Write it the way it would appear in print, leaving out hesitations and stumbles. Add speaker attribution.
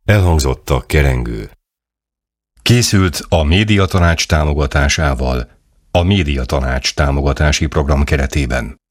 Speaker 1: Elhangzott a kerengő.
Speaker 2: Készült a Médiatanács támogatásával, a Médiatanács támogatási program keretében.